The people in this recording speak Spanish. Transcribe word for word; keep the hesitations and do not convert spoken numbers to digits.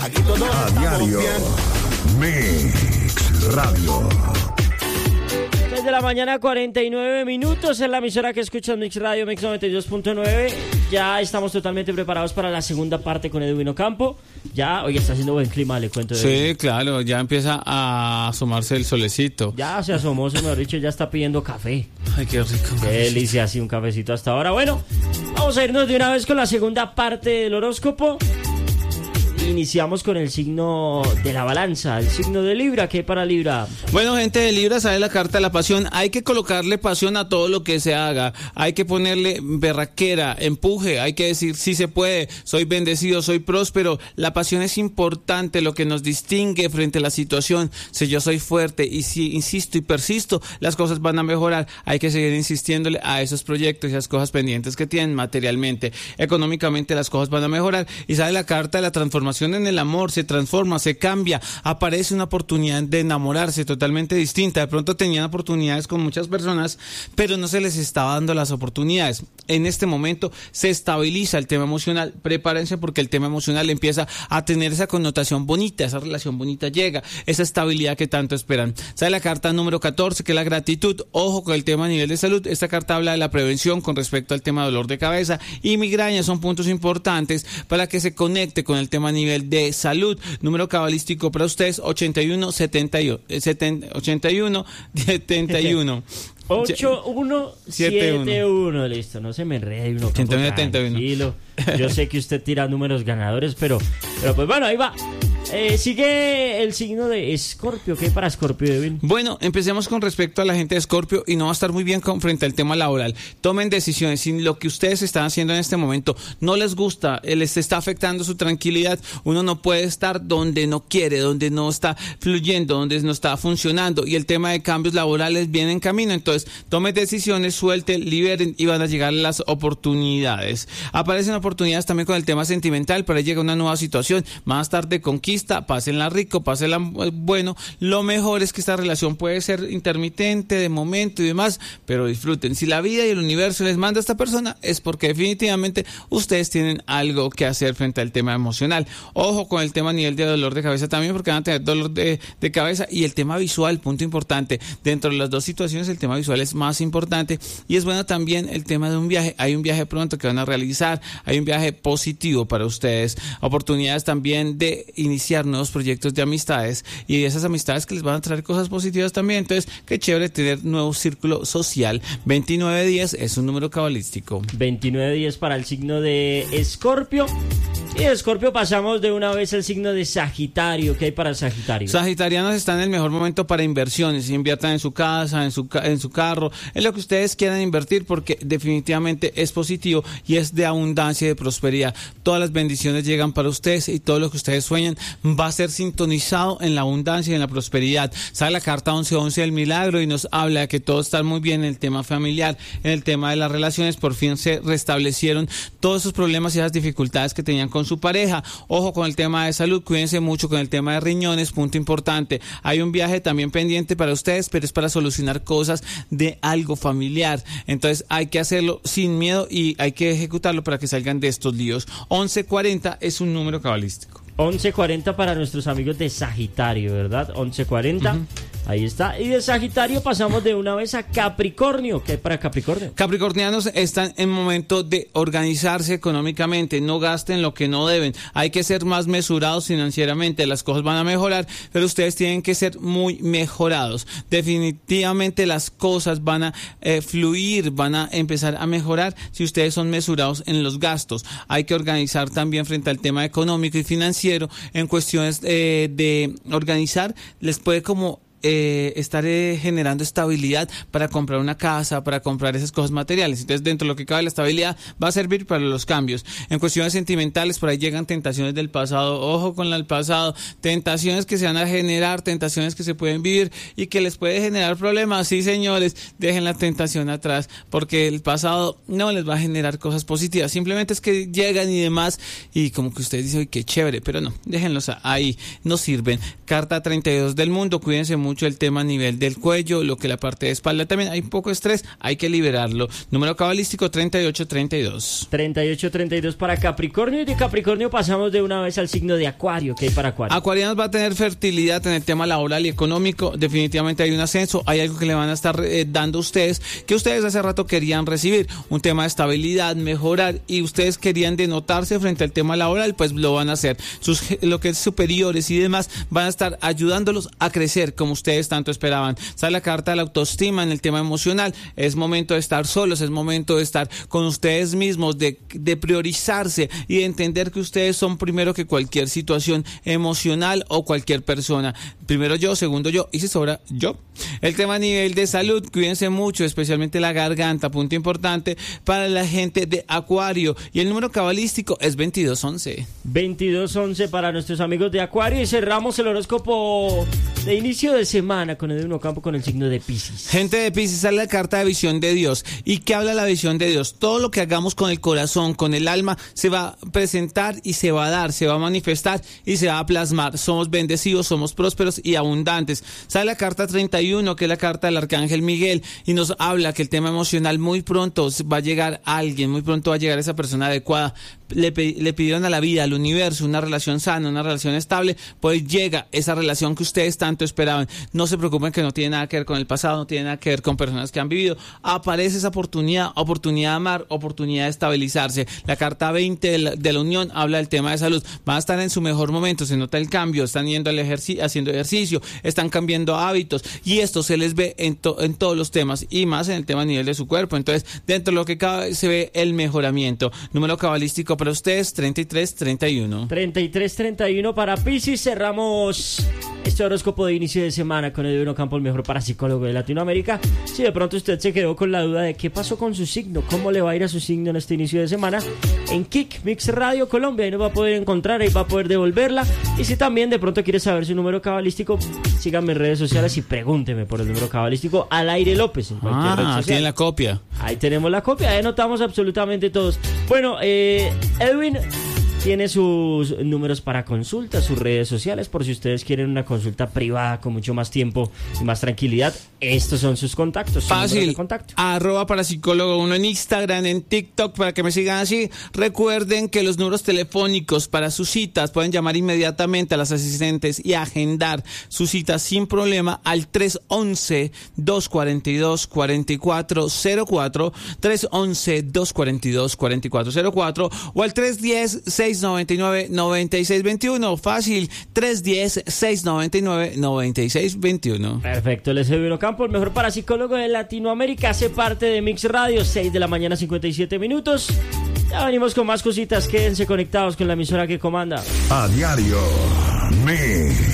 Aquí todo A diario. Mix Radio. seis de la mañana, cuarenta y nueve minutos en la emisora que escuchas, Mix Radio, Mix noventa y dos punto nueve. Ya estamos totalmente preparados para la segunda parte con Edwin Ocampo. Ya, hoy está haciendo buen clima, le cuento. Sí, Edwin. Claro, ya empieza a asomarse el solecito. Ya se asomó, se me ha dicho, ya está pidiendo café. Ay, qué rico. Qué delicia, así un cafecito hasta ahora. Bueno, vamos a irnos de una vez con la segunda parte del horóscopo. Iniciamos con el signo de la balanza, el signo de Libra. ¿Qué hay para Libra? Bueno, gente de Libra, sale la carta de la pasión. Hay que colocarle pasión a todo lo que se haga. Hay que ponerle berraquera, empuje. Hay que decir, sí se puede, soy bendecido, soy próspero. La pasión es importante, lo que nos distingue frente a la situación. Si yo soy fuerte y si insisto y persisto, las cosas van a mejorar. Hay que seguir insistiéndole a esos proyectos y a esas cosas pendientes que tienen materialmente. Económicamente las cosas van a mejorar. Y sale la carta de la transformación en el amor, se transforma, se cambia, aparece una oportunidad de enamorarse totalmente distinta. De pronto tenían oportunidades con muchas personas, pero no se les estaba dando las oportunidades. En este momento se estabiliza el tema emocional. Prepárense porque el tema emocional empieza a tener esa connotación bonita, esa relación bonita llega, esa estabilidad que tanto esperan. Sale la carta número catorce, que es la gratitud. Ojo con el tema a nivel de salud. Esta carta habla de la prevención con respecto al tema de dolor de cabeza y migraña. Son puntos importantes para que se conecte con el tema a nivel de salud. Número cabalístico para ustedes, ochenta y uno, setenta y uno, ochenta y uno, setenta y uno. ocho uno siete uno, listo, no se me enrede uno. ochenta y uno, setenta y uno. Tranquilo. Yo sé que usted tira números ganadores, pero, pero pues bueno, ahí va. Eh, sigue el signo de Escorpio. ¿Qué hay para Escorpio, Edwin? Bueno, empecemos con respecto a la gente de Escorpio y no va a estar muy bien con, frente al tema laboral. Tomen decisiones. Si lo que ustedes están haciendo en este momento no les gusta, les está afectando su tranquilidad, uno no puede estar donde no quiere, donde no está fluyendo, donde no está funcionando, y el tema de cambios laborales viene en camino. Entonces, tomen decisiones, suelten, liberen y van a llegar las oportunidades. Aparecen oportunidades también con el tema sentimental, pero ahí llega una nueva situación. Más tarde conquista. Pásenla rico, pásenla bueno. Lo mejor es que esta relación puede ser intermitente, de momento y demás, pero disfruten. Si la vida y el universo les manda a esta persona, es porque definitivamente ustedes tienen algo que hacer frente al tema emocional. Ojo con el tema a nivel de dolor de cabeza también, porque van a tener dolor de, de cabeza. Y el tema visual, punto importante. Dentro de las dos situaciones, el tema visual es más importante. Y es bueno también el tema de un viaje. Hay un viaje pronto que van a realizar. Hay un viaje positivo para ustedes. Oportunidades también de iniciar nuevos proyectos de amistades y esas amistades que les van a traer cosas positivas también. Entonces, qué chévere tener nuevo círculo social. veintinueve días es un número cabalístico. veintinueve días para el signo de Escorpio. Y de Escorpio pasamos de una vez al signo de Sagitario. ¿Qué hay para Sagitario? Sagitarianos están en el mejor momento para inversiones. Inviertan en su casa, en su, en su carro, en lo que ustedes quieran invertir, porque definitivamente es positivo y es de abundancia y de prosperidad. Todas las bendiciones llegan para ustedes y todo lo que ustedes sueñan va a ser sintonizado en la abundancia y en la prosperidad. Sale la carta once once del milagro y nos habla de que todo está muy bien en el tema familiar, en el tema de las relaciones. Por fin se restablecieron todos esos problemas y esas dificultades que tenían con su pareja. Ojo con el tema de salud, cuídense mucho con el tema de riñones, punto importante. Hay un viaje también pendiente para ustedes, pero es para solucionar cosas de algo familiar. Entonces hay que hacerlo sin miedo y hay que ejecutarlo para que salgan de estos líos. once cuarenta es un número cabalístico. once cuarenta para nuestros amigos de Sagitario, ¿verdad? once cuarenta. Uh-huh. Ahí está. Y de Sagitario pasamos de una vez a Capricornio. ¿Qué hay para Capricornio? Capricornianos están en momento de organizarse económicamente. No gasten lo que no deben. Hay que ser más mesurados financieramente. Las cosas van a mejorar, pero ustedes tienen que ser muy mejorados. Definitivamente las cosas van a eh, fluir, van a empezar a mejorar si ustedes son mesurados en los gastos. Hay que organizar también frente al tema económico y financiero. En cuestiones eh, de organizar, les puede como Eh, estar eh, generando estabilidad para comprar una casa, para comprar esas cosas materiales. Entonces, dentro de lo que cabe, la estabilidad va a servir para los cambios. En cuestiones sentimentales, por ahí llegan tentaciones del pasado. Ojo con el pasado, tentaciones que se van a generar, tentaciones que se pueden vivir y que les puede generar problemas. Sí, señores, dejen la tentación atrás, porque el pasado no les va a generar cosas positivas. Simplemente es que llegan y demás, y como que ustedes dicen, qué chévere, pero no, déjenlos ahí, no sirven. Carta treinta y dos del mundo, cuídense mucho mucho el tema a nivel del cuello, lo que la parte de espalda también. Hay un poco de estrés, hay que liberarlo. Número cabalístico treinta y ocho treinta y dos. treinta y ocho treinta y dos para Capricornio, y de Capricornio pasamos de una vez al signo de Acuario. ¿Qué hay para Acuario? Acuarianos va a tener fertilidad en el tema laboral y económico. Definitivamente hay un ascenso, hay algo que le van a estar eh, dando a ustedes, que ustedes hace rato querían recibir. Un tema de estabilidad, mejorar, y ustedes querían denotarse frente al tema laboral, pues lo van a hacer. Sus, lo que es superiores y demás van a estar ayudándolos a crecer como ustedes tanto esperaban. Sale la carta de la autoestima en el tema emocional. Es momento de estar solos, es momento de estar con ustedes mismos, de, de priorizarse y de entender que ustedes son primero que cualquier situación emocional o cualquier persona. Primero yo, segundo yo, y si sobra yo. El tema a nivel de salud, cuídense mucho, especialmente la garganta, punto importante para la gente de Acuario. Y el número cabalístico es veintidós once. veintidós once para nuestros amigos de Acuario, y cerramos el horóscopo de inicio de semana con Edwin Ocampo con el signo de Piscis. Gente de Piscis, sale la carta de visión de Dios. ¿Y qué habla la visión de Dios? Todo lo que hagamos con el corazón, con el alma, se va a presentar y se va a dar, se va a manifestar y se va a plasmar. Somos bendecidos, somos prósperos y abundantes. Sale la carta treinta y uno, que es la carta del Arcángel Miguel, y nos habla que el tema emocional muy pronto va a llegar a alguien, muy pronto va a llegar esa persona adecuada. Le, le pidieron a la vida, al universo, una relación sana, una relación estable, pues llega esa relación que ustedes tanto esperaban. No se preocupen, que no tiene nada que ver con el pasado, no tiene nada que ver con personas que han vivido. Aparece esa oportunidad, oportunidad de amar, oportunidad de estabilizarse. La carta veinte de la, de la unión habla del tema de salud. Van a estar en su mejor momento, se nota el cambio, están yendo al ejercicio, haciendo ejercicio, están cambiando hábitos, y esto se les ve en, to, en todos los temas, y más en el tema a nivel de su cuerpo. Entonces, dentro de lo que cabe, se ve el mejoramiento. Número cabalístico para ustedes, treinta y tres treinta y uno. treinta y tres treinta y uno para Piscis. Cerramos este horóscopo de inicio de semana con Edwin Ocampo, el mejor parapsicólogo de Latinoamérica. Si de pronto usted se quedó con la duda de qué pasó con su signo, cómo le va a ir a su signo en este inicio de semana, en Kick Mix Radio Colombia, ahí nos va a poder encontrar, ahí va a poder devolverla. Y si también de pronto quiere saber su número cabalístico, síganme en redes sociales y pregúnteme por el número cabalístico al aire López en cualquier ah, red social. Tiene la copia. Ahí tenemos la copia, ahí anotamos absolutamente todos. Bueno, eh, Edwin tiene sus números para consulta, sus redes sociales, por si ustedes quieren una consulta privada con mucho más tiempo y más tranquilidad. Estos son sus contactos. Fácil, de contacto. Arroba parapsicólogo uno en Instagram, en TikTok, para que me sigan así. Recuerden que los números telefónicos para sus citas pueden llamar inmediatamente a las asistentes y agendar sus citas sin problema al tres once, dos cuarenta y dos, cuarenta y cuatro cero cuatro, tres once, dos cuarenta y dos, cuarenta y cuatro cero cuatro, o al tres diez, seis noventa y nueve, noventa y seis veintiuno. Fácil, tres diez, seis noventa y nueve, noventa y seis veintiuno. Perfecto, les Edwin Ocampo, el mejor parapsicólogo de Latinoamérica, hace parte de Mix Radio, seis de la mañana, cincuenta y siete minutos. Ya venimos con más cositas, quédense conectados con la emisora que comanda. A diario, Mix.